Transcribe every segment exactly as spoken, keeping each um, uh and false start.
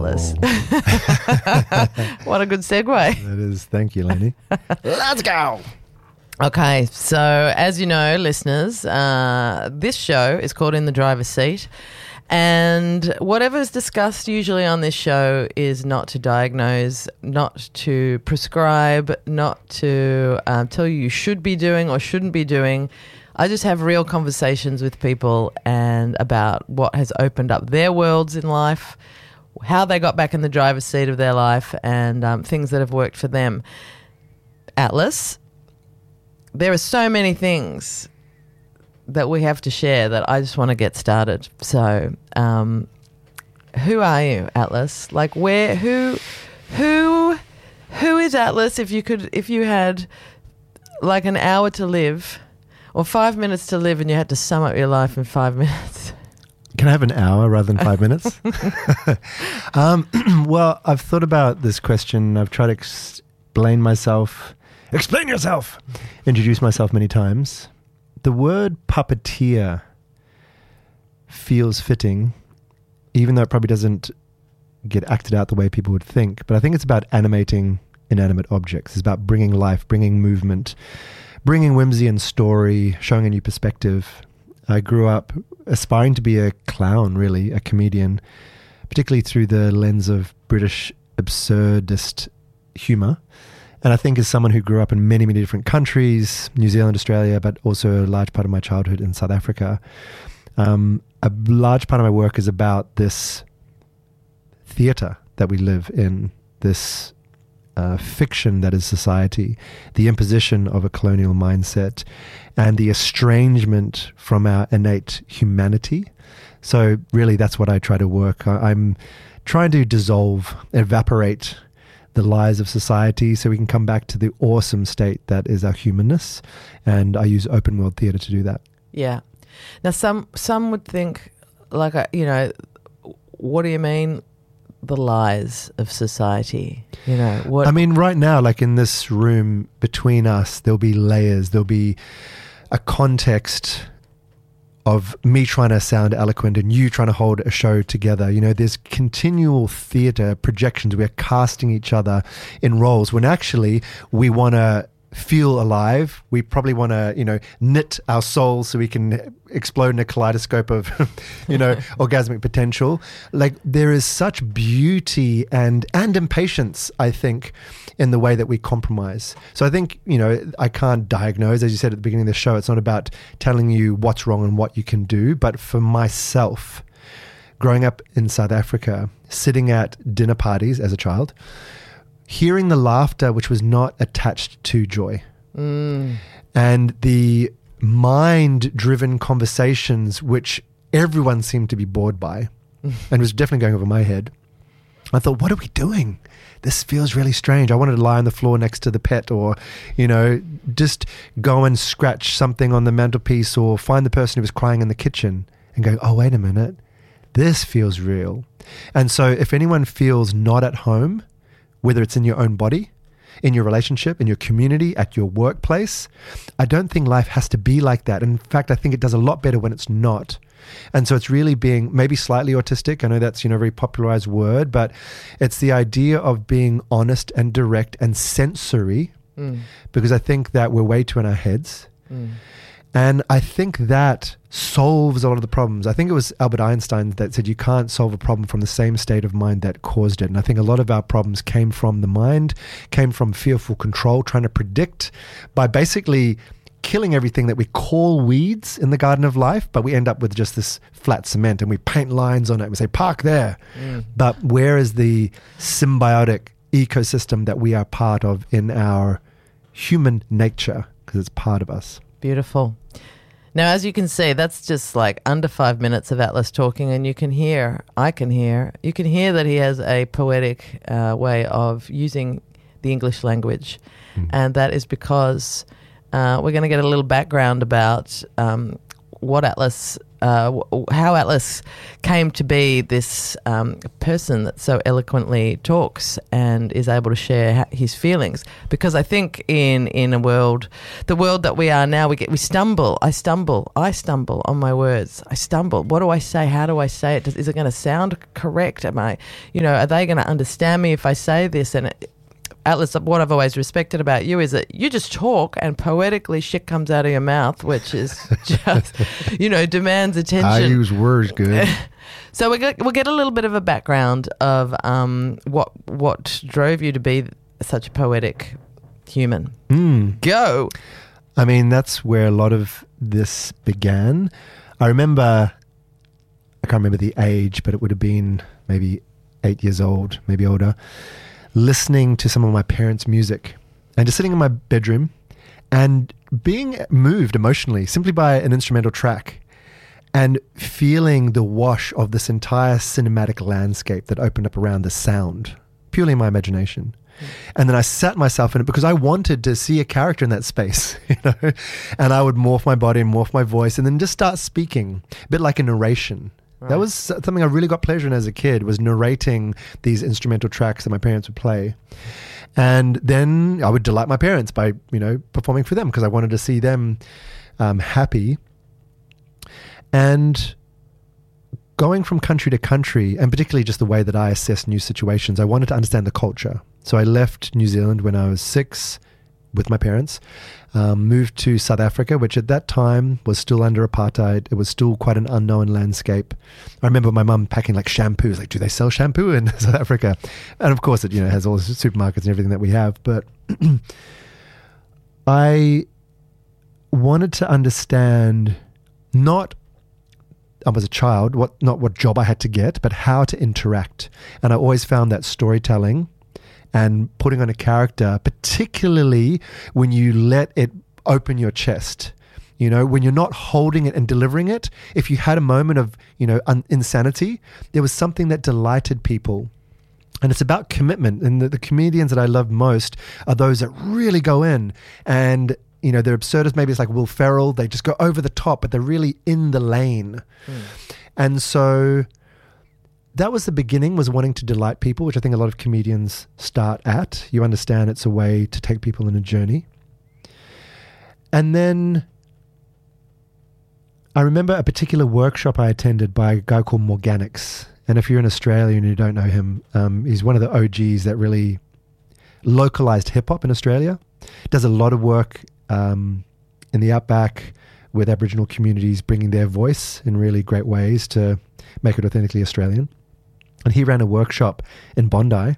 Atlas. What a good segue. That is. Thank you, Lenny. Let's go. Okay, so as you know, listeners, uh, this show is called In the Driver's Seat. And whatever is discussed usually on this show is not to diagnose, not to prescribe, not to um, tell you you should be doing or shouldn't be doing. I just have real conversations with people and about what has opened up their worlds in life, how they got back in the driver's seat of their life, and um, things that have worked for them. Atlas, there are so many things that we have to share that I just want to get started. So, um, who are you, Atlas? Like, where, who, who, who is Atlas? If you could, if you had like an hour to live or five minutes to live and you had to sum up your life in five minutes. Can I have an hour rather than five minutes? um, well, I've thought about this question. I've tried to explain myself, explain yourself, introduce myself many times. The word puppeteer feels fitting, even though it probably doesn't get acted out the way people would think. But I think it's about animating inanimate objects. It's about bringing life, bringing movement, bringing whimsy and story, showing a new perspective. I grew up aspiring to be a clown, really, a comedian, particularly through the lens of British absurdist humour. And I think as someone who grew up in many, many different countries, New Zealand, Australia, but also a large part of my childhood in South Africa, um, a large part of my work is about this theatre that we live in, this uh, fiction that is society, the imposition of a colonial mindset, and the estrangement from our innate humanity. So really that's what I try to work. I, I'm trying to dissolve, evaporate the lies of society so we can come back to the awesome state that is our humanness. And I use open world theatre to do that. Yeah. Now, some some would think, like, uh, you know, what do you mean the lies of society? You know, what? I mean, right now, like in this room between us, there'll be layers. There'll be a context of me trying to sound eloquent and you trying to hold a show together. You know, there's continual theatre projections. We're casting each other in roles when actually we want to feel alive. We probably want to, you know, knit our souls so we can explode in a kaleidoscope of, you know, orgasmic potential. Like there is such beauty and, and impatience, I think, in the way that we compromise. So I think, you know, I can't diagnose, as you said at the beginning of the show, it's not about telling you what's wrong and what you can do. But for myself, growing up in South Africa, sitting at dinner parties as a child, hearing the laughter which was not attached to joy, mm. and the mind-driven conversations which everyone seemed to be bored by and was definitely going over my head, I thought, what are we doing? This feels really strange. I wanted to lie on the floor next to the pet, or, you know, just go and scratch something on the mantelpiece, or find the person who was crying in the kitchen and go, oh, wait a minute, this feels real. And so if anyone feels not at home, whether it's in your own body, in your relationship, in your community, at your workplace, I don't think life has to be like that. In fact, I think it does a lot better when it's not. And so it's really being maybe slightly autistic. I know that's, you know, a very popularized word, but it's the idea of being honest and direct and sensory, mm. because I think that we're way too in our heads. Mm. And I think that solves a lot of the problems. I think it was Albert Einstein that said you can't solve a problem from the same state of mind that caused it. And I think a lot of our problems came from the mind, came from fearful control, trying to predict by basically killing everything that we call weeds in the garden of life, but we end up with just this flat cement and we paint lines on it and we say, park there. Mm. But where is the symbiotic ecosystem that we are part of in our human nature? Because it's part of us. Beautiful. Now, as you can see, that's just like under five minutes of Atlas talking, and you can hear, I can hear, you can hear that he has a poetic uh, way of using the English language. Mm. And that is because uh, we're going to get a little background about um, what Atlas, uh, how Atlas came to be this um, person that so eloquently talks and is able to share ha- his feelings. Because I think in in a world, the world that we are now, we get we stumble. I stumble. I stumble on my words. I stumble. What do I say? How do I say it? Does, is it going to sound correct? Am I, you know, are they going to understand me if I say this? And it, Atlas, what I've always respected about you is that you just talk and poetically shit comes out of your mouth, which is just, you know, demands attention. I use words good. So we get, we'll get a little bit of a background of um, what what drove you to be such a poetic human. Mm. Go. I mean, that's where a lot of this began. I remember, I can't remember the age, but it would have been maybe eight years old, maybe older, listening to some of my parents' music and just sitting in my bedroom and being moved emotionally simply by an instrumental track and feeling the wash of this entire cinematic landscape that opened up around the sound, purely in my imagination. Mm. And then I sat myself in it because I wanted to see a character in that space, you know, and I would morph my body and morph my voice and then just start speaking, a bit like a narration. Right. That was something I really got pleasure in as a kid, was narrating these instrumental tracks that my parents would play. And then I would delight my parents by, you know, performing for them because I wanted to see them um, happy. And going from country to country, and particularly just the way that I assess new situations, I wanted to understand the culture. So I left New Zealand when I was six with my parents, um, moved to South Africa, which at that time was still under apartheid. It was still quite an unknown landscape. I remember my mum packing like shampoos, like, do they sell shampoo in South Africa? And of course it, you know, has all the supermarkets and everything that we have. But I wanted to understand not, I was a child, what not what job I had to get, but how to interact. And I always found that storytelling and putting on a character, particularly when you let it open your chest, you know, when you're not holding it and delivering it. If you had a moment of, you know, un- insanity, there was something that delighted people. And it's about commitment. And the, the comedians that I love most are those that really go in and, you know, they're absurdists. Maybe it's like Will Ferrell. They just go over the top, but they're really in the lane. Mm. And so that was the beginning, was wanting to delight people, which I think a lot of comedians start at. You understand it's a way to take people on a journey. And then I remember a particular workshop I attended by a guy called Morganix. And if you're in Australia and you don't know him, um, he's one of the O Gs that really localized hip-hop in Australia. Does a lot of work um, in the outback with Aboriginal communities, bringing their voice in really great ways to make it authentically Australian. And he ran a workshop in Bondi,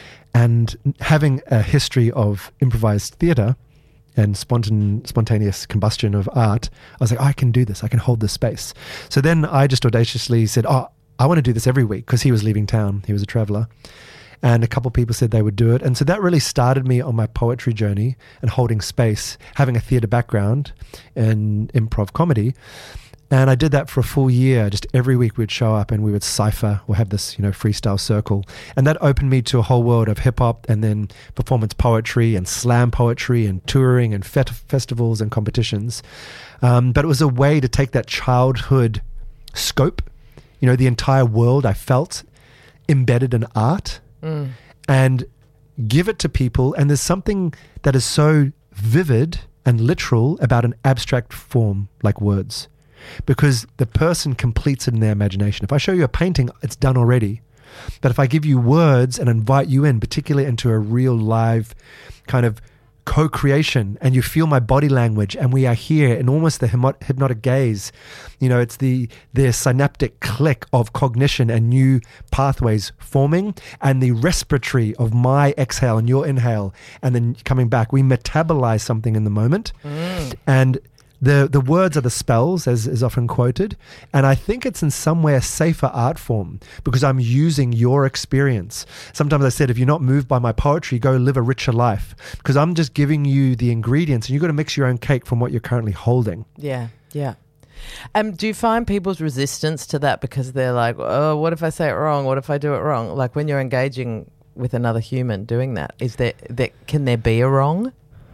and having a history of improvised theatre and spontan- spontaneous combustion of art, I was like, oh, I can do this. I can hold this space. So then I just audaciously said, oh, I want to do this every week, because he was leaving town. He was a traveller. And a couple of people said they would do it. And so that really started me on my poetry journey and holding space, having a theatre background in improv comedy. And I did that for a full year. Just every week we'd show up and we would cipher or have this, you know, freestyle circle. And that opened me to a whole world of hip hop and then performance poetry and slam poetry and touring and fet- festivals and competitions. Um, but it was a way to take that childhood scope, you know, the entire world I felt embedded in art, mm. and give it to people. And there's something that is so vivid and literal about an abstract form like words, because the person completes it in their imagination. If I show you a painting, it's done already. But if I give you words and invite you in, particularly into a real live kind of co-creation, and you feel my body language, and we are here in almost the hypnotic gaze, you know, it's the the synaptic click of cognition and new pathways forming, and the respiratory of my exhale and your inhale, and then coming back. We metabolize something in the moment. Mm. And The the words are the spells, as is often quoted. And I think it's in some way a safer art form because I'm using your experience. Sometimes I said, if you're not moved by my poetry, go live a richer life, because I'm just giving you the ingredients and you've got to mix your own cake from what you're currently holding. Yeah, yeah. Um, do you find people's resistance to that because they're like, oh, what if I say it wrong? What if I do it wrong? Like when you're engaging with another human doing that, is there, there can there be a wrong?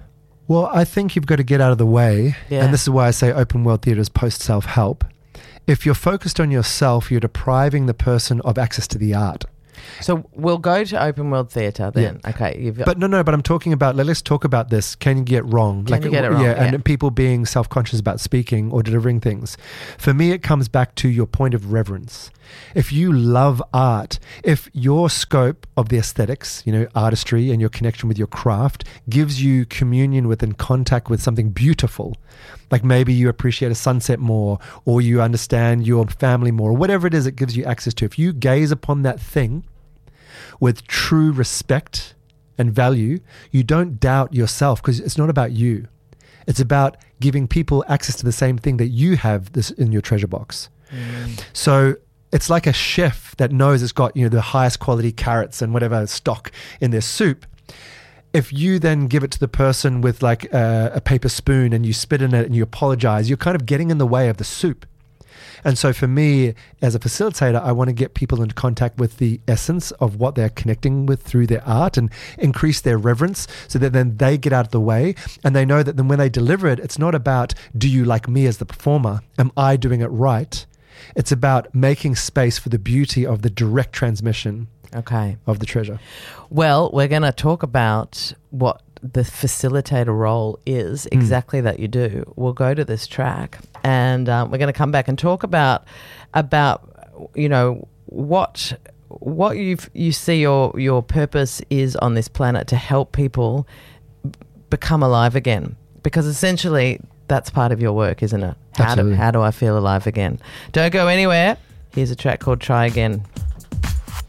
Well, I think you've got to get out of the way. Yeah. And this is why I say open world theatre is post self-help. If you're focused on yourself, you're depriving the person of access to the art. So we'll go to open world theatre then. Yeah. Okay. You've but no, no, but I'm talking about, let, let's talk about this. Can you get wrong? Can like, you get it wrong? Yeah, yeah. And people being self-conscious about speaking or delivering things. For me, it comes back to your point of reverence. If you love art, if your scope of the aesthetics, you know, artistry and your connection with your craft gives you communion with and contact with something beautiful, like maybe you appreciate a sunset more, or you understand your family more, or whatever it is it gives you access to. If you gaze upon that thing with true respect and value, you don't doubt yourself, because it's not about you. It's about giving people access to the same thing that you have this in your treasure box. Mm. So it's like a chef that knows it's got, you know, the highest quality carrots and whatever stock in their soup. If you then give it to the person with like a, a paper spoon and you spit in it and you apologize, you're kind of getting in the way of the soup. And so for me, as a facilitator, I want to get people into contact with the essence of what they're connecting with through their art and increase their reverence so that then they get out of the way and they know that then when they deliver it, it's not about, do you like me as the performer? Am I doing it right? It's about making space for the beauty of the direct transmission okay. of the treasure. Well, we're going to talk about what the facilitator role is, exactly mm. that you do. We'll go to this track and um, we're going to come back and talk about, about you know, what what you you see your, your purpose is on this planet to help people become alive again. Because essentially that's part of your work, isn't it? How do, how do I feel alive again? Don't go anywhere. Here's a track called Try Again.